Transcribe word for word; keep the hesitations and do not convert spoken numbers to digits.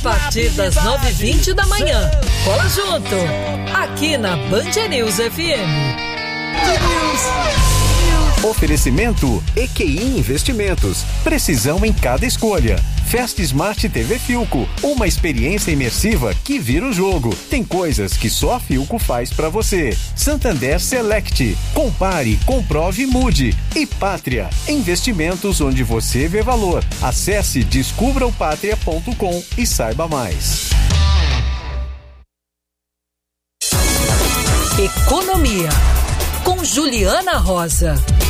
partir das nove e vinte da manhã. Cola junto, aqui na Band News F M. Oferecimento E Q I Investimentos. Precisão em cada escolha. Fast Smart T V Philco. Uma experiência imersiva que vira o jogo. Tem coisas que só a Philco faz pra você. Santander Select. Compare, comprove e mude. E Pátria. Investimentos onde você vê valor. Acesse descubra o pátria ponto com e saiba mais. Economia, com Juliana Rosa.